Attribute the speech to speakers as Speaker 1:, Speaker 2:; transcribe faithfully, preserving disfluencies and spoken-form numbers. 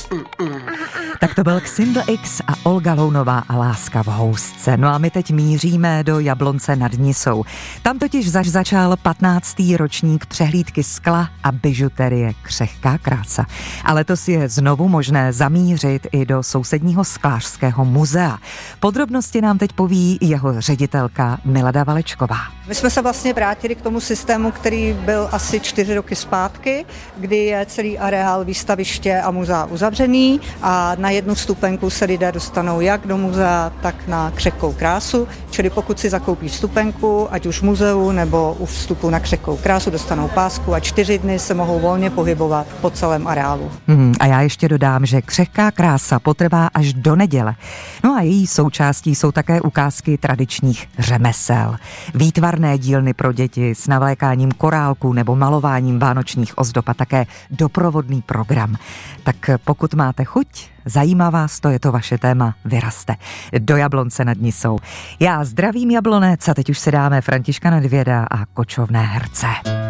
Speaker 1: Tak to byl Xindl X a Olga Lounová a Láska v housce. No a my teď míříme do Jablonce nad Nisou. Tam totiž zač začal patnáctý ročník přehlídky skla a bižuterie Křehká krása. A letos je znovu možné zamířit i do sousedního sklářského muzea. Podrobnosti nám teď poví jeho ředitelka Milada Valečková.
Speaker 2: My jsme se vlastně vrátili k tomu systému, který byl asi čtyři roky zpátky, kdy je celý areál výstaviště a muzea uzavřený a na jednu vstupenku se lidé dostanou jak do muzea, tak na Křehkou krásu. Čili pokud si zakoupí vstupenku, ať už v muzeu nebo u vstupu na Křehkou krásu, dostanou pásku a čtyři dny se mohou volně pohybovat po celém areálu.
Speaker 1: Hmm, a já ještě dodám, že Křehká krása potrvá až do neděle. No a její součástí jsou také ukázky tradičních řemesel. Výtvarné dílny pro děti s navlékáním korálků nebo malováním vánočních ozdob a také doprovodný program. Tak pokud máte chuť, zajímá vás to, je to vaše téma, vyrazte do Jablonce nad Nisou. Já zdravím Jablonec a teď už se dáme Františka Nedvěda a Kočovné herce.